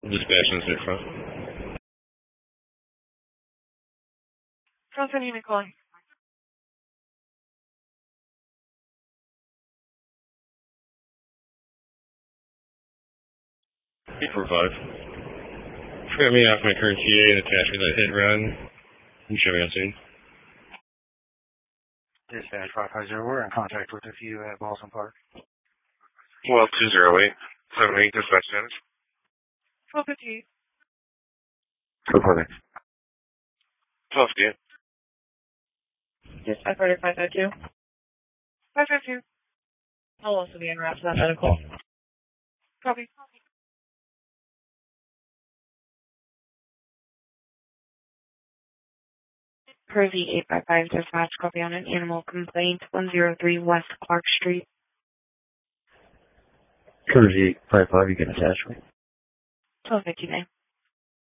Dispatch in front. Transfer unit calling. 845. Forgot me off my current TA and attach me that hit run. You show me on scene. Dispatch 550, we're in contact with a few at Boston Park. Well, 208. 78 dispatch damage. 1258. Go for it. 1258. Dispatch 552. 552. I'll also be en route to that medical. Copy. Per the 855 dispatch, copy on an animal complaint, 103 West Clark Street. Courtesy 855, you can attach me. 1259.